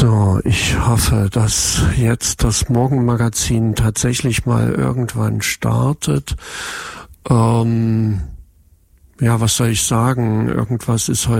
So, ich hoffe, dass jetzt das Morgenmagazin tatsächlich mal irgendwann startet. Ja, was soll ich sagen? Irgendwas ist heute